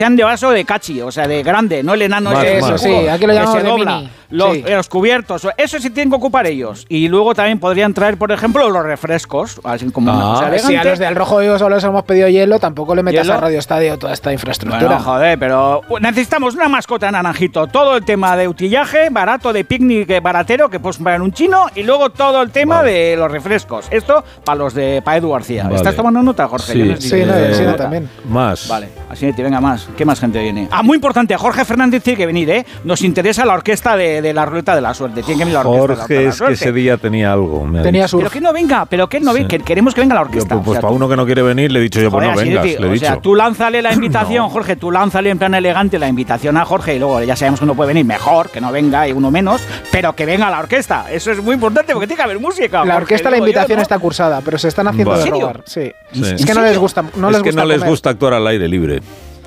sean de vaso de cachi, o sea, de grande, no el enano ese. Eso, sí, aquí lo llamamos de mini. Los cubiertos, eso sí tienen que ocupar ellos. Y luego también podrían traer, por ejemplo, los refrescos, así como una cosa elegante. Si a los del Rojo Vivo solo les hemos pedido hielo, tampoco le metas a Radio Estadio toda esta infraestructura. Bueno, joder, pero necesitamos una mascota, Naranjito. Todo el tema de utillaje, barato, de picnic baratero, que puedes comprar en un chino, y luego todo el tema de los refrescos. Esto para Edu García. Vale. ¿Estás tomando nota, Jorge? Sí, también. Más. Vale, así venga más. ¿Qué más gente viene? Muy importante, Jorge Fernández tiene que venir, ¿eh? Nos interesa la orquesta de la Ruleta de la Suerte. Tiene que venir la orquesta Jorge de la es que ese día tenía algo. Pero que no venga, queremos que venga la orquesta. Pues para uno que no quiere venir, le he dicho yo, pues no vengas. O sea, tú lánzale la invitación, Jorge, tú lánzale en plan elegante la invitación a Jorge y luego ya sabemos que uno puede venir mejor, que no venga y uno menos, pero que venga la orquesta. Eso es muy importante porque tiene que haber música. La orquesta, la invitación está cursada, pero se están haciendo de robar. Sí. Es que no les gusta. No les gusta actuar al aire libre.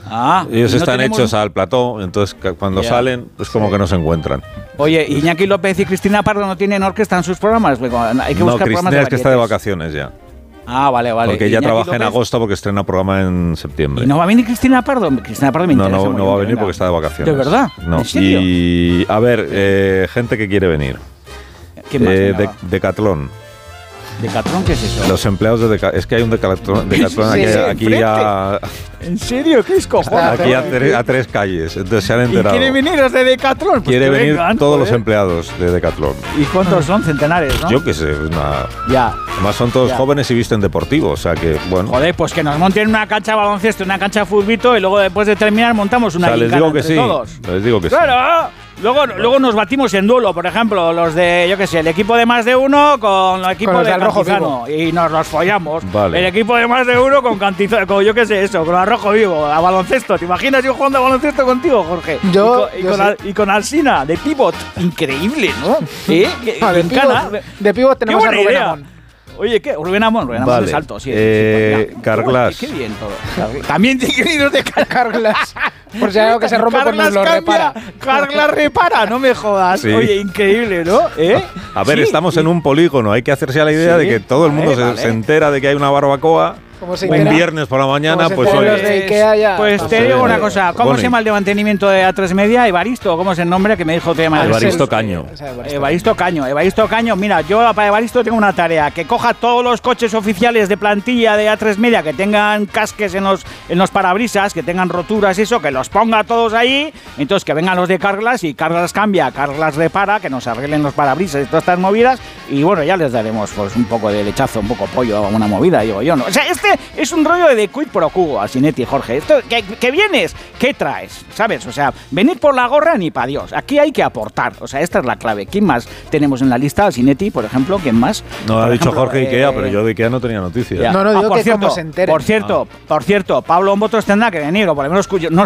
Ellos están hechos al plató, entonces cuando salen es como que no se encuentran. Oye, Iñaki López y Cristina Pardo no tienen orquesta en sus programas. Hay que buscar programas de Cristina es que está de vacaciones ya. Vale. Porque ella trabaja en agosto porque estrena programa en septiembre. ¿Y no va a venir Cristina Pardo? Cristina Pardo me interesa. No va a venir porque está de vacaciones. ¿De verdad? No. ¿En serio? Y a ver, gente que quiere venir. ¿Quién más? Decathlon. ¿Decathlon qué es eso? Los empleados de Decathlon. Es que hay un Decathlon aquí a... ¿En serio? ¿Qué es cojones? Aquí a 3 calles. Entonces se han enterado. ¿Y quieren venir los de Decathlon? Pues quiere venir todos los empleados de Decathlon. ¿Y cuántos son? Centenares, ¿no? Yo qué sé. Ya. Además son todos jóvenes y visten deportivo, o sea que, bueno. Joder, pues que nos monten una cancha de baloncesto, una cancha de futbito y luego después de terminar montamos una les digo que sí. Les digo que sí. ¡Claro! Luego nos batimos en duelo, por ejemplo, los de, yo qué sé, el equipo de más de uno con el equipo de Cantizano y nos los follamos. Vale. El equipo de más de uno con Cantizano, con yo qué sé eso, con Arrojo Vivo, a baloncesto. ¿Te imaginas yo jugando a baloncesto contigo, Jorge? Y con Alsina, de pivot. Increíble, ¿no? De pivot tenemos a Rubén Amón. Oye, ¿qué? Rubén Amón es alto, sí. Carglass. Qué bien todo. También tiene que ir de Carglass. Por si hay algo que se rompe, pues nos lo repara. Carglass repara, no me jodas. Sí. Oye, increíble, ¿no? A ver, estamos en un polígono. Hay que hacerse a la idea de que todo el mundo se entera de que hay una barbacoa. Un viernes por la mañana, pues los de Ikea ya. Pues te digo una cosa, ¿cómo se llama el de mantenimiento de A3 Media? Evaristo, ¿cómo es el nombre que me dijo? Evaristo Caño. Evaristo Caño, mira, yo para Evaristo tengo una tarea, que coja todos los coches oficiales de plantilla de A3 Media que tengan casques en los parabrisas, que tengan roturas y eso, que los ponga todos ahí, entonces que vengan los de Carglass y Carglass cambia, Carglass repara, que nos arreglen los parabrisas y todas estas movidas, y bueno, ya les daremos pues un poco de lechazo, un poco pollo, una movida, digo yo, ¿no? O sea, es un rollo de quid pro quo, Alsinetti, Jorge. Esto, ¿que vienes? ¿Qué traes? ¿Sabes? O sea, venir por la gorra ni para Dios. Aquí hay que aportar. O sea, esta es la clave. ¿Quién más tenemos en la lista? Alsinetti, por ejemplo. ¿Quién más? No, ha dicho Jorge Ikea, pero yo de Ikea no tenía noticias. No, digo que como se entere. Por cierto, Pablo Botos tendrá que venir, o por lo menos no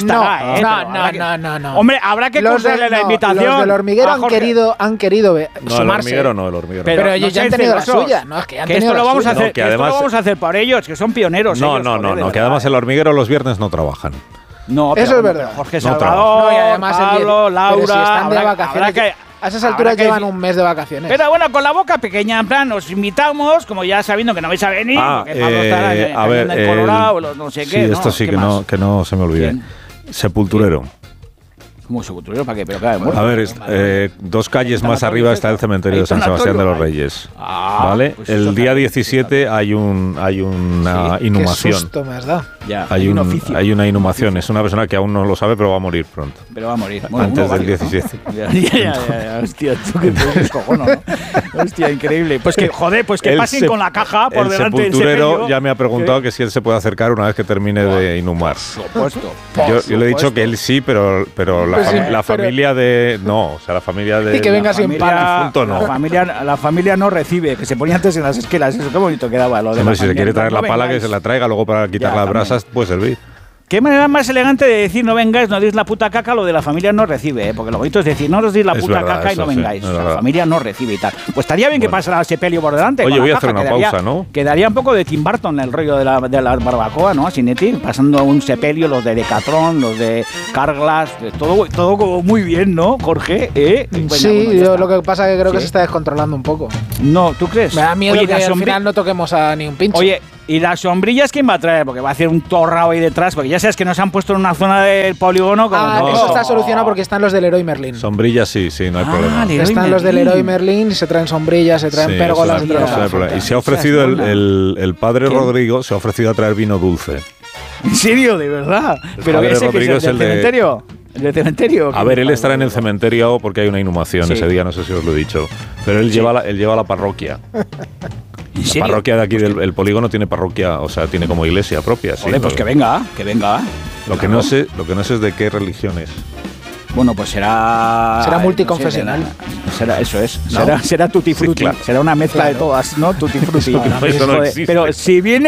estará, No. Hombre, habrá que concederle la invitación. Los del hormiguero han querido sumarse. El hormiguero. Pero ellos ya han tenido la suya. No, es que han tenido esto lo vamos a hacer. Que además, esto lo vamos a hacer por ellos, que son pioneros. No, que además el hormiguero los viernes no trabajan. No, eso es verdad. Jorge Salvador, y además Pablo, Laura, si están de vacaciones. A esas alturas llevan un mes de vacaciones. Pero bueno, con la boca pequeña, en plan, os invitamos, como ya sabiendo que no vais a venir, porque Pablo estará en el Colorado, no sé qué. Sí, esto sí, que no se me olvide. ¿Quién? Sepulturero. ¿Cómo sepulturero? ¿Para qué? Pero claro, a ver, 2 calles más arriba está el cementerio de San Sebastián de los Reyes. ¿Vale? Pues el día 17 hay una inhumación. Qué susto me has dado. Ya, hay una inhumación. Es una persona que aún no lo sabe, pero va a morir pronto. Pero va a morir. Antes del 17. Ya. Hostia, tú que te cojono, ¿no? Hostia, increíble. Pues que, joder, pasen con la caja por delante del sepelio. El sepulturero ya me ha preguntado que si él se puede acercar una vez que termine de inhumar. Por supuesto. Yo le he dicho que él sí, pero la familia de... No, o sea, la familia de... Y que venga sin pala. La familia no recibe, que se ponía antes en las esquelas. Eso, qué bonito quedaba. Si se quiere traer la pala, que se la traiga. Luego para quitar las brasas puede servir. ¿Qué manera más elegante de decir no vengáis, no deis la puta caca? Lo de la familia no recibe, porque lo bonito es decir no os deis la puta caca y no vengáis. Sí, la familia no recibe y tal. Pues estaría bien que pasara el sepelio por delante. Oye, voy a hacer una pausa, ¿no? Quedaría un poco de Tim Burton el rollo de la barbacoa, ¿no? Alsinetti, pasando un sepelio, los de Decathlon, los de Carglass, todo como muy bien, ¿no, Jorge? Sí, yo lo que pasa es que creo que se está descontrolando un poco. No, ¿tú crees? Me da miedo que al final no toquemos a ni un pincho. Oye, ¿Y las sombrillas quién va a traer? Porque va a hacer un torrao ahí detrás, porque ya sabes que nos han puesto en una zona del polígono como... Eso está solucionado porque están los del Leroy Merlin. Sombrillas sí, no hay problema. Están los del Leroy Merlin y se traen sombrillas, se traen pérgolas. Y se ha ofrecido el padre Rodrigo, se ha ofrecido a traer vino dulce. ¿En serio? ¿De verdad? ¿Pero ese que es el del cementerio? ¿El del cementerio? A ver, él estará en el cementerio porque hay una inhumación ese día, no sé si os lo he dicho. Pero él lleva la parroquia. La parroquia de aquí del polígono tiene parroquia, o sea, tiene como iglesia propia. Ole, pues que venga. Lo que no sé es de qué religión es. Bueno, pues será multiconfesional. Eso es. ¿No? Será tutti frutti. Sí, claro. Será una mezcla de todas, ¿no? Tutti frutti. Eso no existe. Pero si viene,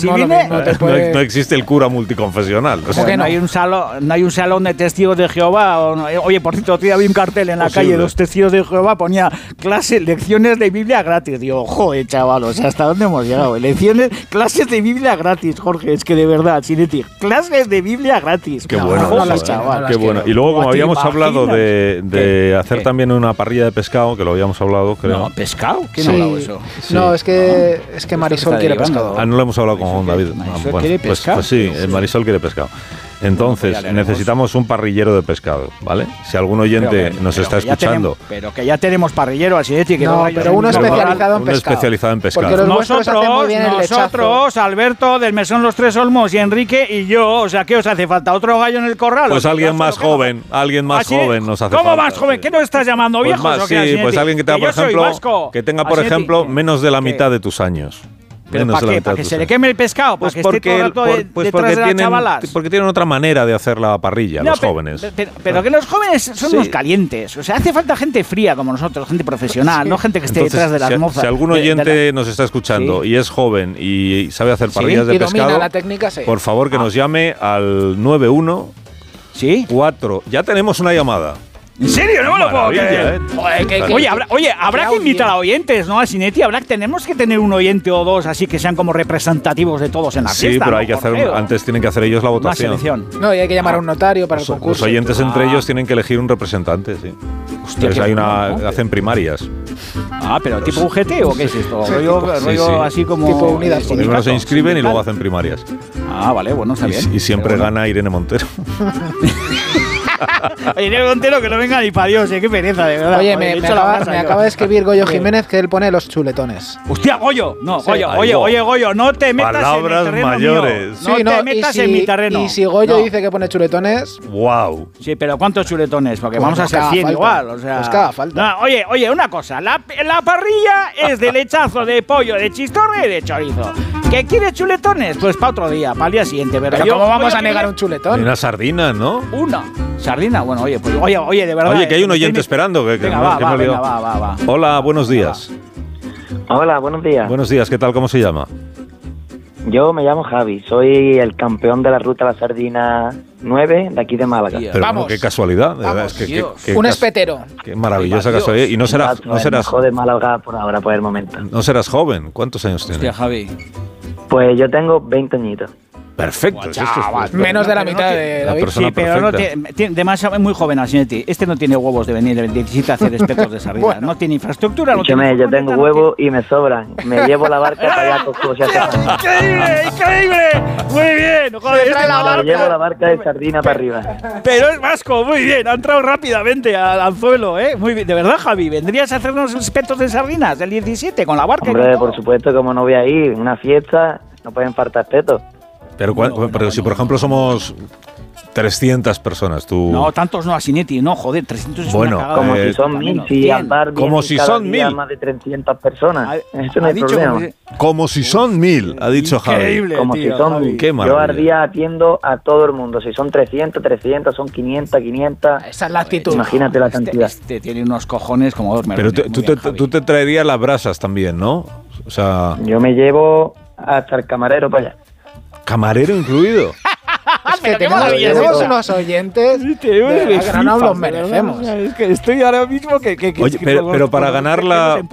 no existe el cura multiconfesional. ¿Cómo que no? Hay un salón de testigos de Jehová. Oye, por cierto, otro día vi un cartel en la calle, los testigos de Jehová, ponía lecciones de Biblia gratis. Digo, joder, chaval, o sea, ¿hasta dónde hemos llegado? Clases de Biblia gratis, Jorge, es que de verdad, Sinetti, clases de Biblia gratis. Qué bueno, chaval. Qué bueno. Y luego, como habíamos hablado de hacer también una parrilla de pescado, que lo habíamos hablado, creo. No, ¿pescado? ¿Quién ha hablado eso? Sí. No, es que Marisol quiere pescado. No lo hemos hablado con Juan David. Pues sí, Marisol quiere pescado. Entonces, necesitamos un parrillero de pescado, ¿vale? Si algún oyente nos está escuchando... Pero que ya tenemos parrillero, así de que no, pero uno especializado en pescado. Especializado en pescado. Porque nosotros, Alberto, del Mesón Los Tres Olmos y Enrique y yo, o sea, ¿qué os hace falta? ¿Otro gallo en el corral? Pues alguien más joven, nos hace falta. ¿Cómo más joven? ¿Qué nos estás llamando, viejos? Sí, pues alguien que tenga, por ejemplo, menos de la mitad de tus años. ¿Pero para qué? ¿Para que se le queme el pescado? ¿Para que esté todo el rato detrás de las chavalas? Porque tienen otra manera de hacer la parrilla, los jóvenes. Pero que los jóvenes son unos calientes. O sea, hace falta gente fría como nosotros, gente profesional, no gente que esté detrás de las mozas. Si algún oyente nos está escuchando y es joven y sabe hacer parrillas de pescado, la técnica, por favor que nos llame al 91-4. Ya tenemos una llamada. ¿En serio? No me lo puedo creer. Habrá que invitar a oyentes, ¿no? A Sinetti, tenemos que tener un oyente o dos así que sean como representativos de todos en la fiesta. Sí, pero hay que hacer antes tienen que hacer ellos la votación. No, y hay que llamar a un notario para el concurso. Los oyentes entre ellos tienen que elegir un representante, sí. Hostia, hacen primarias. Pero tipo UGT o qué es esto? Rollo así como tipo unidas. Primero se inscriben y luego hacen primarias. Vale, bueno, está bien. Y siempre gana Irene Montero. Irene Montero, que no venga ni para Dios, qué pereza, de verdad. Oye, me acaba de escribir Goyo Jiménez que él pone los chuletones. ¡Hostia, Goyo! No, Goyo, no te metas palabras en mi terreno mayores. mío. No te metas en mi terreno. Y si Goyo dice que pone chuletones... ¡Wow! Sí, pero ¿cuántos chuletones? Porque vamos a ser 100 igual, o sea... Pues cada falta. Oye, una cosa. La parrilla es de lechazo, de pollo, de chistorra y de chorizo. ¿Qué quieres chuletones? Pues para otro día, para el día siguiente. Pero ¿cómo vamos a negar un chuletón? Y una sardina, ¿no? Una sardina, bueno, oye, de verdad. Oye, que hay un oyente esperando. Va. Hola, buenos días. Hola, buenos días. Buenos días, ¿qué tal? ¿Cómo se llama? Yo me llamo Javi, soy el campeón de la Ruta a la Sardina 9 de aquí de Málaga. Pero vamos. Qué casualidad, de verdad. Un espetero. Qué maravillosa casualidad. Y no serás... el mejor de Málaga por ahora, por el momento. No serás joven. ¿Cuántos años tienes? Hostia, Javi. Pues yo tengo 20 añitos. Perfecto. Menos de la mitad de David. Sí, pero no tiene demasiado, muy joven Asinetti. Este no tiene huevos de venir el 17 a hacer espetos de sardina. Bueno. No tiene infraestructura. Escúchame, yo tengo huevos y me sobran. Me llevo la barca para allá con ¡Increíble! Muy bien. Joder, me llevo la barca de sardina para arriba. Pero es vasco, muy bien. Ha entrado rápidamente al anzuelo, ¿eh? Muy bien. De verdad, Javi, ¿vendrías a hacernos espetos de sardinas el 17 con la barca? Hombre, por supuesto, como no voy a ir. Una fiesta, no pueden faltar espetos. Pero si, por ejemplo, somos 300 personas, tú... No, tantos no, Asinetti, no, joder, 300 es bueno, una cagada. Como si son 1000, si al bar como si son 1000. Más de 300 personas, eso no hay problema. Como si son 1000, ha dicho Javi. Como si son 1000. Qué maravilla. Yo al día atiendo a todo el mundo, si son 300, son 500. Esa es la actitud. Imagínate la cantidad. Este tiene unos cojones como dos Pero tú te traerías las brasas también, ¿no? O sea... Yo me llevo hasta el camarero para allá. ¿Camarero incluido? Es que tenemos unos oyentes no los merecemos. Es que estoy ahora mismo que oye, pero para ganar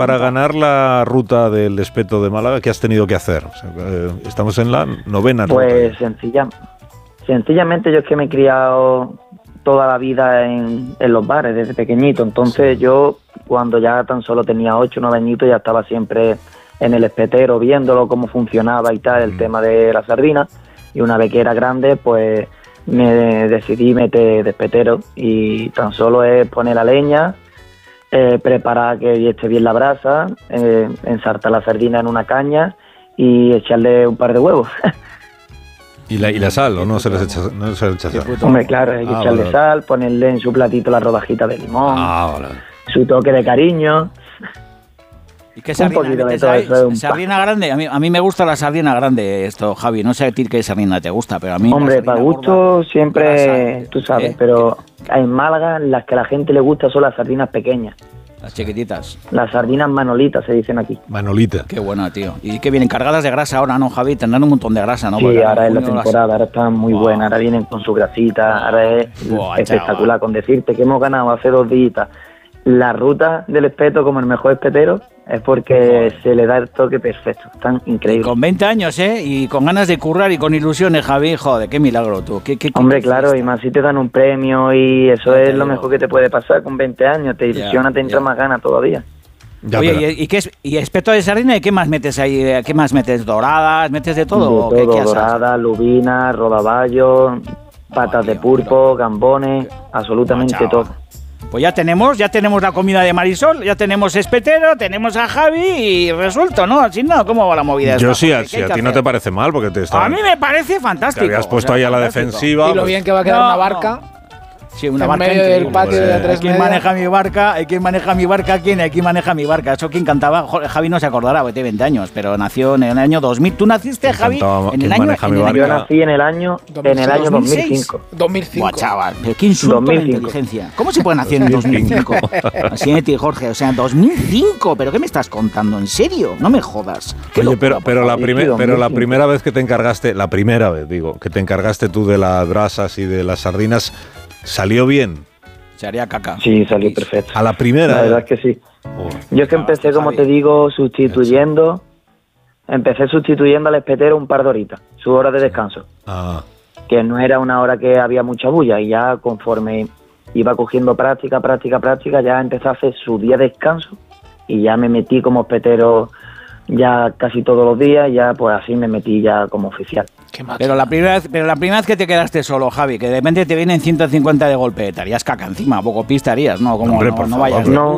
la ruta del espeto de Málaga, ¿qué has tenido que hacer? O sea, estamos en la 9ª ruta. Pues sencillamente yo es que me he criado toda la vida en los bares desde pequeñito. Entonces yo, cuando ya tan solo tenía 8 o 9 añitos, ya estaba siempre en el espetero viéndolo cómo funcionaba y tal, el tema de la sardina, y una vez que era grande, pues me decidí meter de espetero y tan solo es poner la leña, preparar que esté bien la brasa, ensartar la sardina en una caña y echarle un par de huevos. ¿Y la sal o no se les echa, sal? Hombre, claro, hay que echarle sal, ponerle en su platito la rodajita de limón, su toque de cariño. ¿Y qué sardina metes ahí? ¿Sardina grande? A mí me gusta la sardina grande, esto, Javi. No sé a ti qué sardina te gusta, pero a mí... Hombre, para gusto siempre, tú sabes, pero en Málaga las que a la gente le gusta son las sardinas pequeñas. Las chiquititas. Las sardinas manolitas se dicen aquí. Manolita. Qué buena, tío. Y que vienen cargadas de grasa ahora, ¿no, Javi? Tendrán un montón de grasa, ¿no? Sí, porque ahora es la temporada, ahora están muy buenas, ahora vienen con su grasita, ahora es espectacular. Chaval. Con decirte que hemos ganado hace 2 días la ruta del espeto como el mejor espetero, es porque se le da el toque perfecto, están increíbles. Con 20 años, y con ganas de currar y con ilusiones, Javi, joder, qué milagro tú. Hombre, claro, y más si te dan un premio y eso es lo mejor que te puede pasar con 20 años, te ilusiona, te entra más ganas todavía. Oye, ¿y espeto de sardina y qué más metes ahí? ¿Qué más metes? ¿Doradas? ¿Metes de todo? De todo, doradas, lubinas, rodaballos, patas de pulpo, gambones, absolutamente todo. Pues ya tenemos la comida de Marisol, ya tenemos espetero, tenemos a Javi y resuelto, ¿no? Así no, ¿cómo va la movida? Yo sí, a ti no te parece mal porque te está... A mí me parece fantástico. Te habías puesto ahí a la defensiva. Y lo bien que va a quedar una barca. Sí, una en barca medio del patio de A3 ¿Quién maneja mi barca? ¿Quién maneja mi barca? ¿Quién? ¿Quién maneja mi barca? Eso quien cantaba, Javi no se acordará, porque tiene 20 años, pero nació en el año 2000. ¿Tú naciste, Javi? En el año... Yo nací en el año 2005. 2005. Buah, chaval, pero qué insulto la inteligencia. ¿Cómo se puede nacer en 2005? Así, Jorge, o sea, 2005, ¿pero qué me estás contando? ¿En serio? No me jodas. Oye, pero la primera vez que te encargaste, que te encargaste tú de las brasas y de las sardinas, ¿salió bien? Se haría caca. Sí, salió perfecto. ¿A la primera? La verdad es que sí. Yo es que empecé, como te digo, sustituyendo al espetero un par de horitas, su hora de descanso. Que no era una hora que había mucha bulla, y ya conforme iba cogiendo práctica, ya empecé a hacer su día de descanso y ya me metí como espetero ya casi todos los días, ya pues así me metí ya como oficial. Pero la primera vez que te quedaste solo, Javi, que de repente te vienen 150 de golpe, te harías caca encima, poco pista harías, ¿no? Como hombre, no vayas no,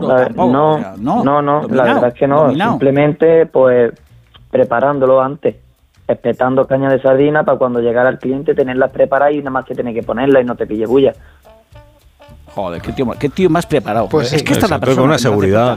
la verdad es que no, simplemente pues preparándolo antes, espetando caña de sardina para cuando llegara el cliente tenerlas preparadas y nada más que tener que ponerlas y no te pille bulla. Joder, qué tío más preparado. Pues es que esta es la persona. Con una seguridad.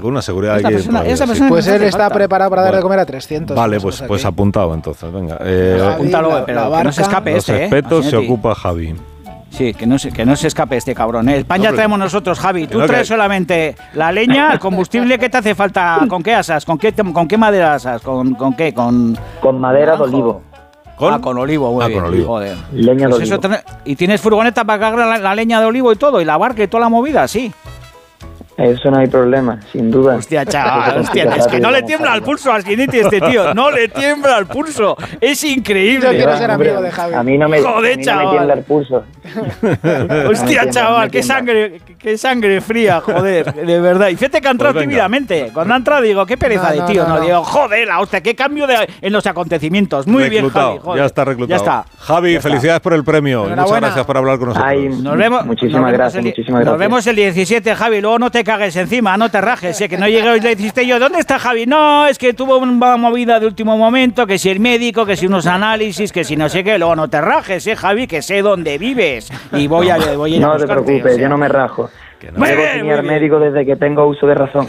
Pues él está preparado para dar de comer a 300. Vale, pues apuntado entonces, venga. Apúntalo, pero que no se escape los espetos se ocupa Javi. Sí, que no se escape este cabrón. El pan ya traemos nosotros, Javi. Tú traes solamente la leña, el combustible. ¿Qué te hace falta? ¿Con qué asas? ¿Con qué madera asas? ¿Con qué? Con madera de olivo. Con olivo, güey. Con olivo. Joder. Leña de olivo. ¿Y tienes furgoneta para cargar la leña de olivo y todo? ¿Y la barca y toda la movida? Sí. Eso no hay problema, sin duda. Hostia, chaval, es que no le tiembla al pulso al Skinity este tío. No le tiembla al pulso. Es increíble. Yo quiero ser amigo de Javi. A mí no me tiembla el pulso. Hostia, chaval, qué sangre fría, joder, de verdad. Y fíjate que ha entrado tímidamente. Cuando ha entrado digo, qué pereza de tío. No, digo, joder, la hostia, qué cambio en los acontecimientos. Muy bien, Javi. Joder. Ya está reclutado. Ya está. Javi, felicidades por el premio. Muchas gracias por hablar con nosotros. Muchísimas gracias. Nos vemos el 17, Javi. Luego no te cagues encima, no te rajes, que no llegué hoy le dijiste yo, ¿dónde está Javi? No, es que tuvo una movida de último momento, que si el médico, que si unos análisis, que si no sé qué, luego no te rajes, Javi, que sé dónde vives y voy a ir a buscarte. No te preocupes, yo no me rajo. Debo tener médico desde que tengo uso de razón.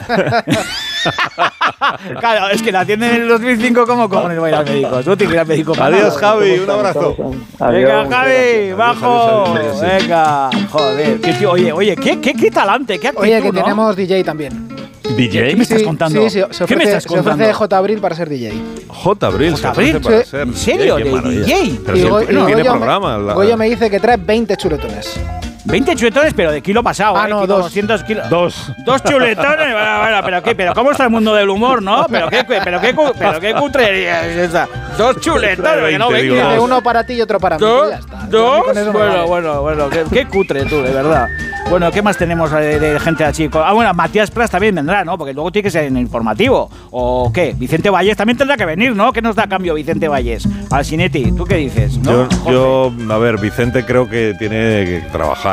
Claro, es que la atienden en el 2005, ¿cómo cojones voy a ir al médico? Tú tienes que ir al médico. Adiós, Javi, un abrazo. Venga, Javi, bajo. Venga, joder, qué tío, oye, qué talante, qué actitud, oye, que tenemos DJ también. ¿DJ? ¿Qué me estás contando? Sí, ¿Qué me estás contando? Se ofrece J. Abril para ser DJ. J. Abril, ¿En serio? ¿De DJ? Pero si tiene programa. Goyo me dice que trae 20 chuletones. 20 chuletones, pero de kilo pasado. No, 200 kilos. Dos chuletones. Bueno, pero cómo está el mundo del humor, ¿no? Pero qué cutrería es esa. Dos chuletas, que no venga. Uno para ti y otro para mí. Ya está. ¿Dos? Bueno, qué cutre tú, de verdad. Bueno, ¿qué más tenemos de gente así? Bueno, Matías Prats también vendrá, ¿no? Porque luego tiene que ser en informativo. ¿O qué? Vicente Vallés también tendrá que venir, ¿no? ¿Qué nos da a cambio Vicente Vallés? Al Sinetti, ¿tú qué dices? ¿No? Yo, a ver, Vicente creo que tiene que trabajar.